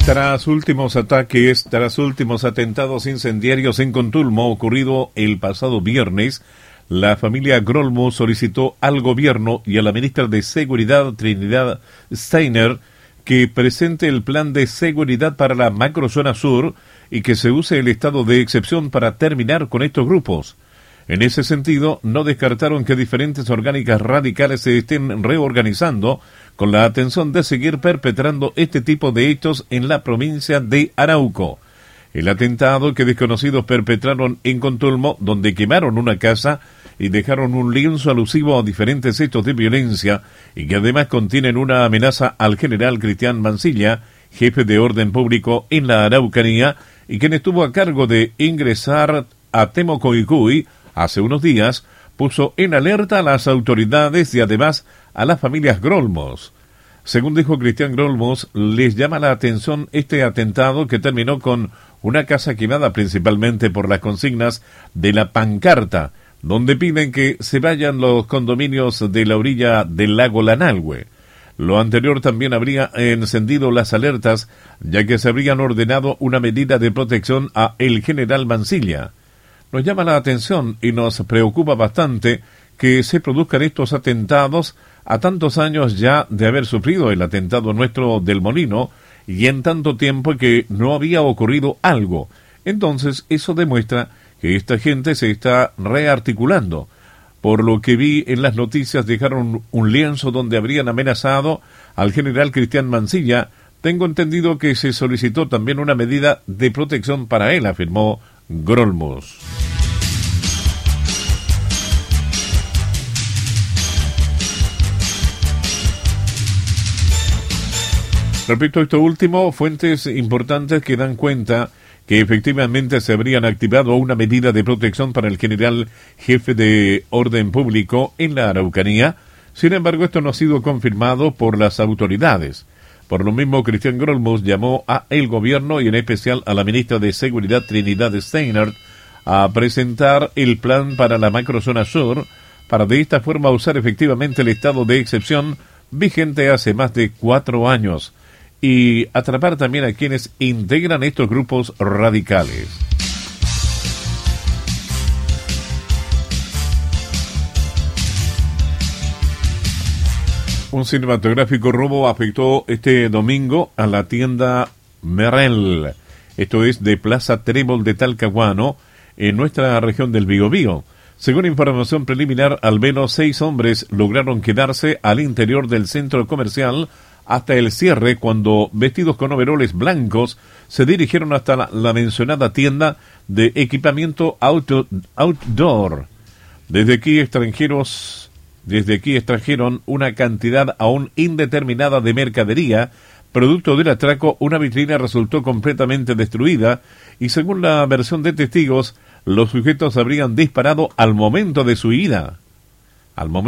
Tras últimos atentados incendiarios en Contulmo ocurrido el pasado viernes, la familia Grolmo solicitó al gobierno y a la ministra de Seguridad, Trinidad Steiner, que presente el plan de seguridad para la macrozona sur y que se use el estado de excepción para terminar con estos grupos. En ese sentido, no descartaron que diferentes orgánicas radicales se estén reorganizando con la atención de seguir perpetrando este tipo de hechos en la provincia de Arauco. El atentado que desconocidos perpetraron en Contulmo, donde quemaron una casa y dejaron un lienzo alusivo a diferentes hechos de violencia y que además contienen una amenaza al general Cristian Mancilla, jefe de orden público en la Araucanía, y quien estuvo a cargo de ingresar a Temocoicuy hace unos días, puso en alerta a las autoridades y además a las familias Grolmos. Según dijo Cristian Grolmos, les llama la atención este atentado que terminó con una casa quemada principalmente por las consignas de la pancarta, donde piden que se vayan los condominios de la orilla del lago Lanalhue. Lo anterior también habría encendido las alertas, ya que se habrían ordenado una medida de protección a el general Mancilla. Nos llama la atención y nos preocupa bastante que se produzcan estos atentados a tantos años ya de haber sufrido el atentado nuestro del Molino y en tanto tiempo que no había ocurrido algo. Entonces eso demuestra que esta gente se está rearticulando. Por lo que vi en las noticias dejaron un lienzo donde habrían amenazado al general Cristian Mancilla. Tengo entendido que se solicitó también una medida de protección para él, afirmó Grolmos. Respecto a esto último, fuentes importantes que dan cuenta que efectivamente se habrían activado una medida de protección para el general jefe de orden público en la Araucanía. Sin embargo, esto no ha sido confirmado por las autoridades. Por lo mismo, Cristian Grolmos llamó a el gobierno y en especial a la ministra de Seguridad Trinidad Steiner a presentar el plan para la macrozona sur para de esta forma usar efectivamente el estado de excepción vigente hace más de 4 años y atrapar también a quienes integran estos grupos radicales. Un cinematográfico robo afectó este domingo a la tienda Merrell, esto es de Plaza Trébol de Talcahuano, en nuestra región del Biobío. Según información preliminar, al menos 6 hombres lograron quedarse al interior del centro comercial hasta el cierre cuando, vestidos con overoles blancos, se dirigieron hasta la mencionada tienda de equipamiento outdoor. Desde aquí extrajeron una cantidad aún indeterminada de mercadería. Producto del atraco, una vitrina resultó completamente destruida y, según la versión de testigos, los sujetos habrían disparado al momento de su huida.